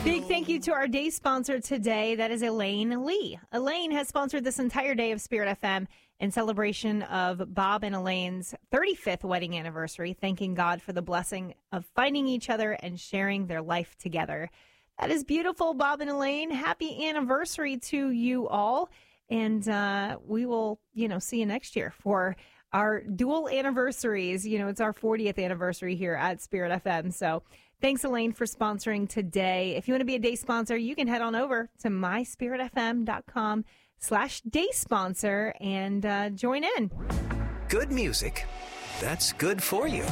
Big thank you to our day sponsor today. That is Elaine Lee. Elaine has sponsored this entire day of Spirit FM in celebration of Bob and Elaine's 35th wedding anniversary, thanking God for the blessing of finding each other and sharing their life together. That is beautiful, Bob and Elaine. Happy anniversary to you all. And we will, see you next year for our dual anniversaries. It's our 40th anniversary here at Spirit FM. So thanks, Elaine, for sponsoring today. If you want to be a day sponsor, you can head on over to myspiritfm.com/day sponsor and join in. Good music. That's good for you.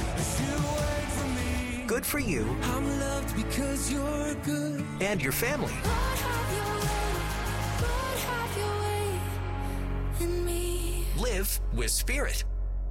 Good for you. I'm loved because you're good. And your family. Live with Spirit.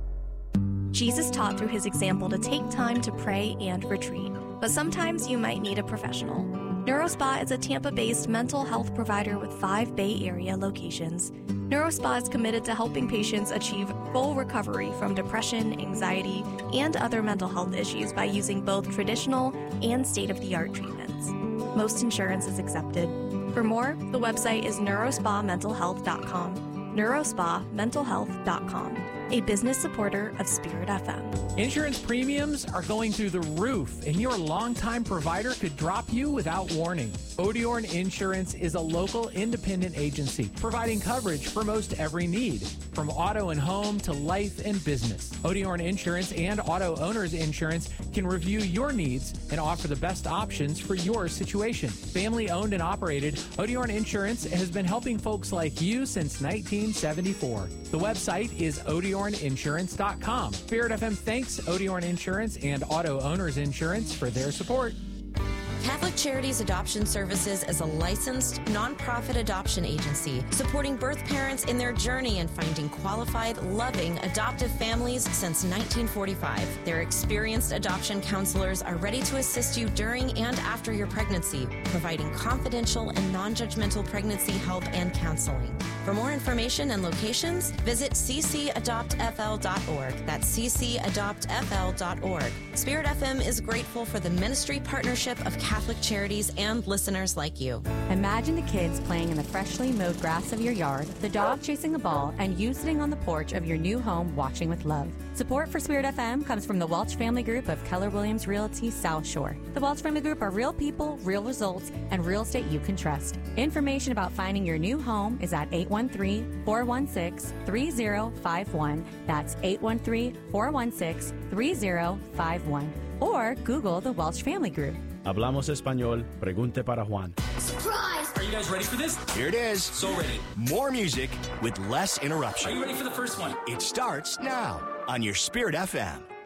Jesus taught through his example to take time to pray and retreat, but sometimes you might need a professional. NeuroSpa is a Tampa-based mental health provider with 5 Bay Area locations. NeuroSpa is committed to helping patients achieve full recovery from depression, anxiety, and other mental health issues by using both traditional and state-of-the-art treatments. Most insurance is accepted. For more, the website is neurospamentalhealth.com. neurospamentalhealth.com, a business supporter of Spirit FM. Insurance premiums are going through the roof, and your longtime provider could drop you without warning. Odiorn Insurance is a local independent agency providing coverage for most every need, from auto and home to life and business. Odiorn Insurance and Auto Owners Insurance can review your needs and offer the best options for your situation. Family owned and operated, Odiorn Insurance has been helping folks like you since 1974. The website is OdiornInsurance.com. Spirit FM thanks Odiorn Insurance and Auto Owners Insurance for their support. Catholic Charities Adoption Services is a licensed, nonprofit adoption agency supporting birth parents in their journey in finding qualified, loving adoptive families since 1945. Their experienced adoption counselors are ready to assist you during and after your pregnancy, providing confidential and non-judgmental pregnancy help and counseling. For more information and locations, visit ccadoptfl.org. That's ccadoptfl.org. Spirit FM is grateful for the ministry partnership of Catholic Charities and listeners like you. Imagine the kids playing in the freshly mowed grass of your yard, the dog chasing a ball, and you sitting on the porch of your new home watching with love. Support for Spirit FM comes from the Welch Family Group of Keller Williams Realty South Shore. The Welch Family Group are real people, real results, and real estate you can trust. Information about finding your new home is at 813-416-3051. That's 813-416-3051. Or Google the Welch Family Group. Hablamos español. Pregunte para Juan. Surprise! Are you guys ready for this? Here it is. So ready. More music with less interruption. Are you ready for the first one? It starts now on your Spirit FM.